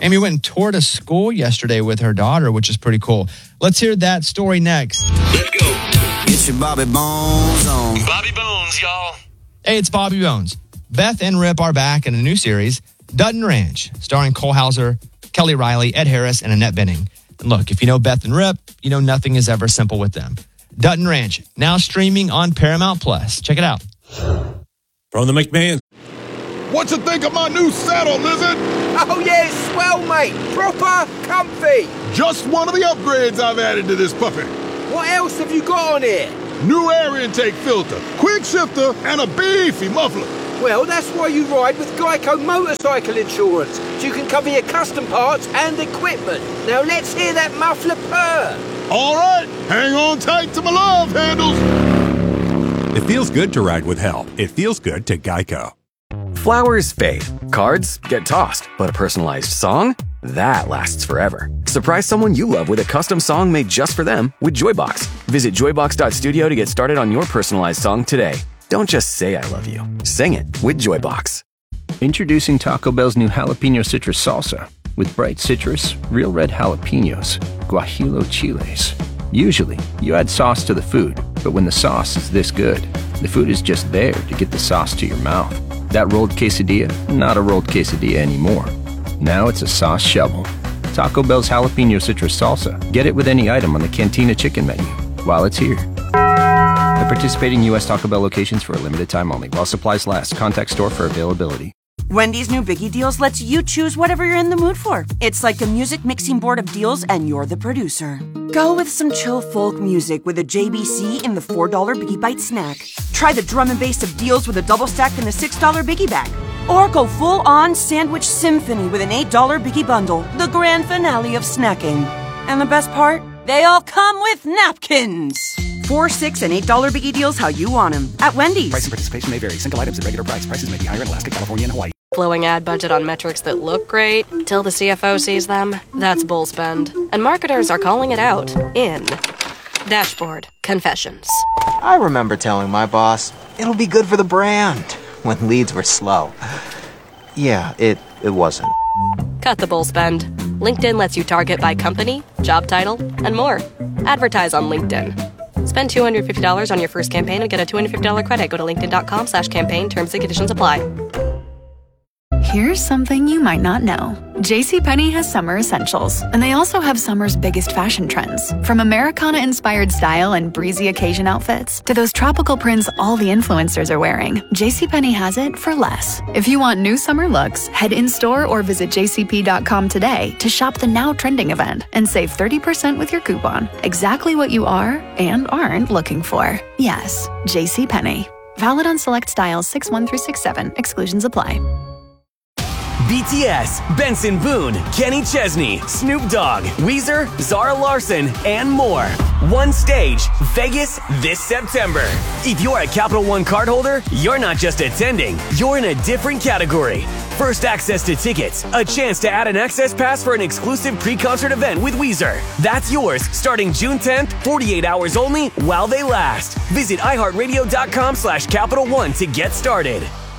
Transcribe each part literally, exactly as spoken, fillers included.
Amy went and toured a school yesterday with her daughter, which is pretty cool. Let's hear that story next. Let's go. Get your Bobby Bones on. Bobby Bones, y'all. Hey, it's Bobby Bones. Beth and Rip are back in a new series, Dutton Ranch, starring Cole Hauser, Kelly Riley, Ed Harris, and Annette Bening. And look, if you know Beth and Rip, you know nothing is ever simple with them. Dutton Ranch, now streaming on Paramount Plus. Check it out. From the McMahon. What you think of my new saddle, Lizard? Oh, yeah, it's swell, mate. Proper comfy. Just one of the upgrades I've added to this puppy. What else have you got on here? New air intake filter, quick shifter, and a beefy muffler. Well, that's why you ride with Geico Motorcycle Insurance, so you can cover your custom parts and equipment. Now let's hear that muffler purr. All right, hang on tight to my love handles. It feels good to ride with help. It feels good to Geico. Flowers fade, cards get tossed, but a personalized song? That lasts forever. Surprise someone you love with a custom song made just for them with Joybox. Visit joybox dot studio to get started on your personalized song today. Don't just say I love you. Sing it with Joybox. Introducing Taco Bell's new jalapeno citrus salsa with bright citrus, real red jalapenos, guajillo chiles. Usually, you add sauce to the food, but when the sauce is this good, the food is just there to get the sauce to your mouth. That rolled quesadilla, not a rolled quesadilla anymore. Now it's a sauce shovel. Taco Bell's jalapeno citrus salsa. Get it with any item on the Cantina chicken menu while it's here. At participating U S Taco Bell locations for a limited time only. While supplies last. Contact store for availability. Wendy's new Biggie Deals lets you choose whatever you're in the mood for. It's like a music mixing board of deals, and you're the producer. Go with some chill folk music with a J B C in the four dollar Biggie Bite snack. Try the drum and bass of deals with a double stack in the six dollar Biggie Bag. Or go full-on sandwich symphony with an eight dollar Biggie Bundle, the grand finale of snacking. And the best part? They all come with napkins. Four, six, and eight dollar Biggie Deals how you want them at Wendy's. Price and participation may vary. Single items at regular price. Prices may be higher in Alaska, California, and Hawaii. Blowing ad budget on metrics that look great till the C F O sees them. That's bull spend. And marketers are calling it out in Dashboard Confessions. I remember telling my boss, it'll be good for the brand, when leads were slow. Yeah, it, it wasn't. Cut the bull spend. LinkedIn lets you target by company, job title, and more. Advertise on LinkedIn. Spend two hundred fifty dollars on your first campaign and get a two hundred fifty dollars credit. Go to linkedin.com slash campaign. Terms and conditions apply. Here's something you might not know. JCPenney has summer essentials, and they also have summer's biggest fashion trends. From Americana-inspired style and breezy occasion outfits to those tropical prints all the influencers are wearing, JCPenney has it for less. If you want new summer looks, head in-store or visit j c p dot com today to shop the now trending event and save thirty percent with your coupon. Exactly what you are and aren't looking for. Yes, JCPenney. Valid on select styles six one through six seven. Exclusions apply. B T S, Benson Boone, Kenny Chesney, Snoop Dogg, Weezer, Zara Larson, and more. One stage, Vegas this September. If you're a Capital One cardholder, you're not just attending, you're in a different category. First access to tickets, a chance to add an access pass for an exclusive pre-concert event with Weezer. That's yours starting June tenth, forty-eight hours only while they last. Visit iHeartRadio.com slash Capital One to get started.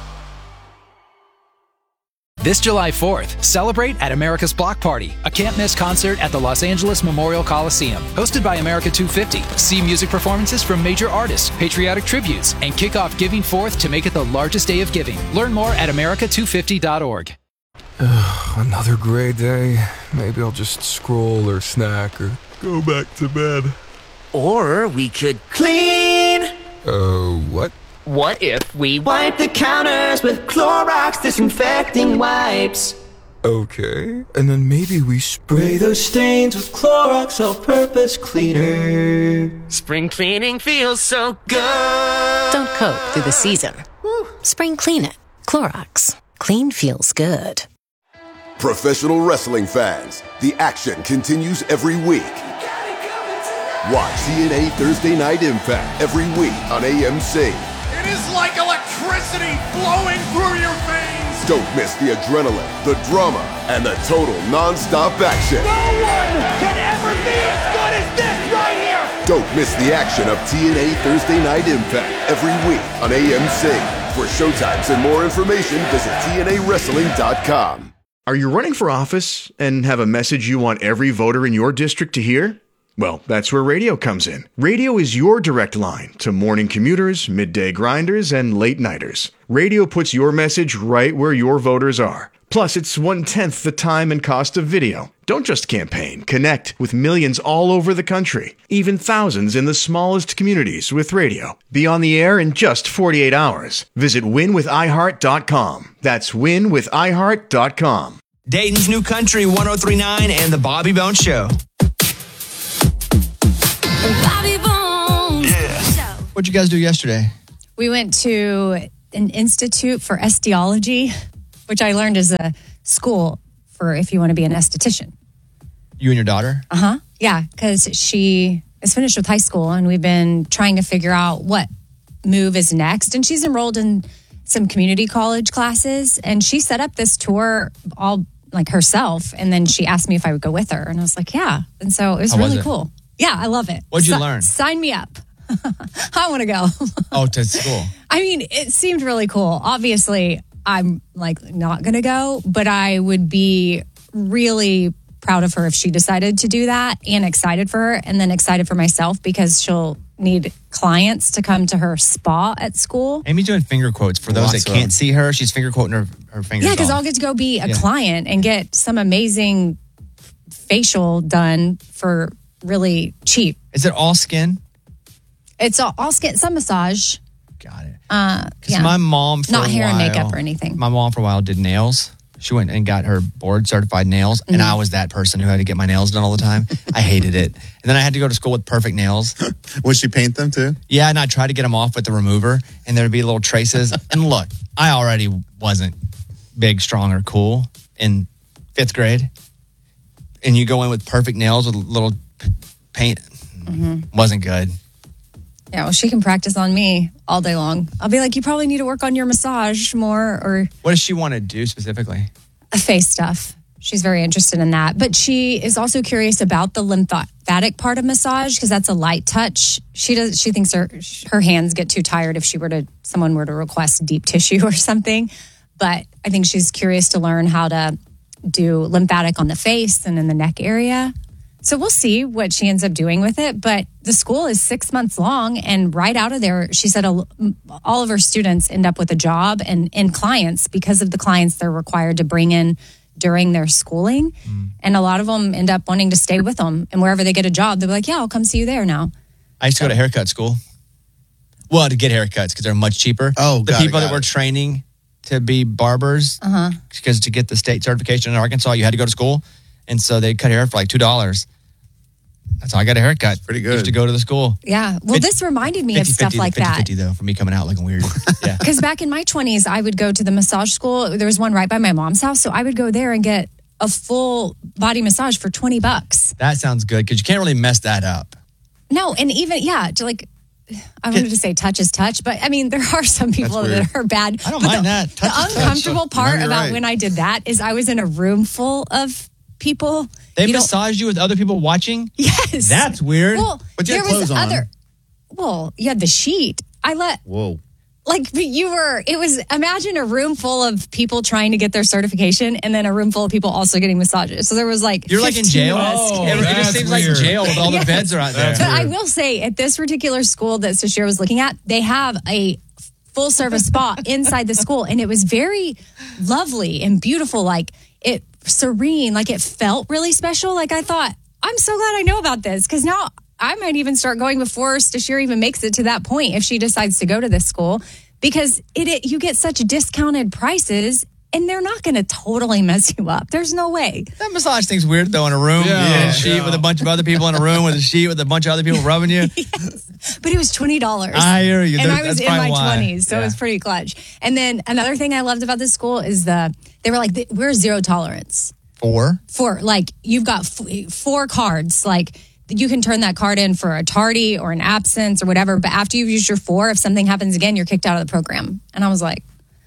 This July fourth, celebrate at America's Block Party, a can't-miss concert at the Los Angeles Memorial Coliseum. Hosted by America two fifty. See music performances from major artists, patriotic tributes, and kick off Giving Fourth to make it the largest day of giving. Learn more at america two fifty dot org. Another gray day. Maybe I'll just scroll or snack or go back to bed. Or we could clean. Uh, what? What if we wipe the counters with Clorox disinfecting wipes? Okay, and then maybe we spray those stains with Clorox all-purpose cleaner. Spring cleaning feels so good. Don't coat through the season. Woo. Spring clean it. Clorox. Clean feels good. Professional wrestling fans, the action continues every week. Watch T N A Thursday Night Impact every week on A M C. It is like electricity flowing through your veins. Don't miss the adrenaline, the drama, and the total non-stop action. No one can ever be as good as this right here. Don't miss the action of T N A Thursday Night Impact every week on A M C. For showtimes and more information, visit T N A wrestling dot com. Are you running for office and have a message you want every voter in your district to hear? Well, that's where radio comes in. Radio is your direct line to morning commuters, midday grinders, and late nighters. Radio puts your message right where your voters are. Plus, it's one-tenth the time and cost of video. Don't just campaign. Connect with millions all over the country, even thousands in the smallest communities with radio. Be on the air in just forty-eight hours. Visit win with i heart dot com. That's win with i heart dot com. Dayton's New Country one oh three point nine and The Bobby Bones Show. Bobby Bones. Yeah. What'd you guys do yesterday? We went to an institute for esthetology, which I learned is a school for if you want to be an esthetician. You and your daughter? Uh-huh. Yeah, because she is finished with high school, and we've been trying to figure out what move is next. And she's enrolled in some community college classes, and she set up this tour all like herself, and then she asked me if I would go with her, and I was like, yeah. And so it was How was really it? cool. Yeah, I love it. What'd you Si- learn? Sign me up. I want to go. Oh, to school. I mean, it seemed really cool. Obviously, I'm like not going to go, but I would be really proud of her if she decided to do that, and excited for her, and then excited for myself because she'll need clients to come to her spa at school. Amy's doing finger quotes for those Lots that of can't see her. She's finger quoting her, her fingers. Yeah, because off. I'll get to go be a Yeah. client and get some amazing facial done for really cheap. Is it all skin? It's all, all skin, some massage. Got it. Uh, Because yeah. my mom, for Not a hair and while- makeup or anything. My mom, for a while, did nails. She went and got her board certified nails, and Mm-hmm. I was that person who had to get my nails done all the time. I hated it. And then I had to go to school with perfect nails. Would she paint them too? Yeah, and I tried to get them off with the remover, and there'd be little traces. And look, I already wasn't big, strong, or cool in fifth grade. And you go in with perfect nails with little p- paint. Mhm. Wasn't good. Yeah, well, she can practice on me all day long. I'll be like, you probably need to work on your massage more, or What does she want to do specifically? face stuff. She's very interested in that. But she is also curious about the lymphatic part of massage because that's a light touch. She does. She thinks her her hands get too tired if she were to someone were to request deep tissue or something. But I think she's curious to learn how to do lymphatic on the face and in the neck area. So we'll see what she ends up doing with it. But the school is six months long, and right out of there, she said a, all of her students end up with a job and, and clients because of the clients they're required to bring in during their schooling. Mm. And a lot of them end up wanting to stay with them. And wherever they get a job, they'll be like, yeah, I'll come see you there now. I used to go to haircut school. Well, to get haircuts because they're much cheaper. Oh, the got it, people got that were it. training to be barbers, Uh-huh. because to get the state certification in Arkansas, you had to go to school, and so they cut hair for like two dollars. That's how I got a haircut. Pretty good. Used to go to the school. Yeah. Well, this reminded me of stuff like that. fifty though, for me coming out looking weird. Yeah. Because back in my twenties, I would go to the massage school. There was one right by my mom's house. So I would go there and get a full body massage for twenty bucks. That sounds good because you can't really mess that up. No, and even, yeah, to like, I wanted to say touch is touch, but I mean, there are some people weird. that are bad. I don't But mind the, that. Touch the is touch. uncomfortable part No, you're about right. when I did that is I was in a room full of people. They You don't- massaged you with other people watching? Yes. That's weird. Well, but you there had clothes was on. other. Well, you had the sheet. I let Whoa. like you were. It was imagine a room full of people trying to get their certification, and then a room full of people also getting massages. So there was like You're like in fifteen jail? of us Oh, getting- it just seems like jail with all the Yes. beds are out there. But I will say, at this particular school that Sashir was looking at, they have a full service spa inside the school, and it was very lovely and beautiful. Like it serene, like it felt really special. Like I thought, I'm so glad I know about this because now I might even start going before Stashir even makes it to that point if she decides to go to this school because it, it you get such discounted prices. And they're not going to totally mess you up. There's no way. That massage thing's weird though in a room. Yeah. in a sheet with a bunch of other people in a room with a sheet with a bunch of other people rubbing you. But it was twenty dollars. I hear you. And That- I was that's in probably my why. twenties, so Yeah. it was pretty clutch. And then another thing I loved about this school is the they were like, we're zero tolerance. Four? For like, you've got f- four cards. Like, you can turn that card in for a tardy or an absence or whatever. But after you've used your four, if something happens again, you're kicked out of the program. And I was like,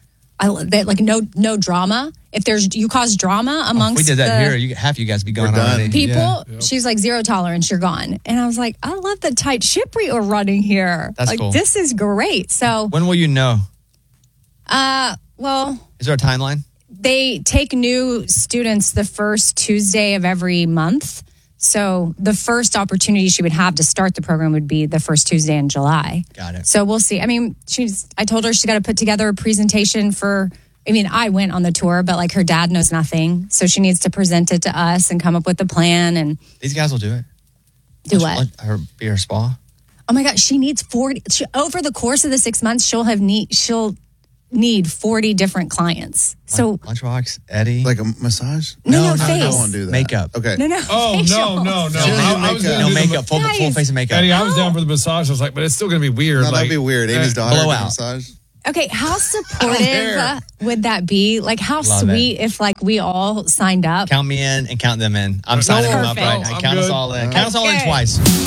I that, like no no drama. If there's you cause drama If amongst we did that the here, you, half you guys be gone We're done. already. people, Yeah. she's like zero tolerance, you're gone. And I was like, I love the tight ship we are running here. That's like cool. this is great. So, When will you know? uh, well, Is there a timeline? they take new students the first Tuesday of every month. So the first opportunity she would have to start the program would be the first Tuesday in July. Got it. So we'll see. I mean, she's. I told her she's got to put together a presentation for. I mean, I went on the tour, but like her dad knows nothing, so she needs to present it to us and come up with a plan. And these guys will do it. Do what? Let her be her spa. Oh my God, she needs forty. She, over the course of the six months, she'll have need. She'll need forty different clients. So Lunchbox, Eddie, like a massage. No, no, no, face. I won't do that. Makeup. Okay. No, no. Oh facial. no, no, no! She doesn't I, do I was makeup. gonna No do the- makeup, full, Nice. full face of makeup. Eddie, I was down for the massage. I was like, but it's still gonna be weird. No, like, that'd be weird. Amy's eh, daughter did blowout. massage. Okay, how supportive care. uh, would that be? Like, how Love sweet if like we all signed up. Count me in and count them in. I'm signing them up Perfect. right now. I'm Count us good. all in. Count us all in Okay. twice.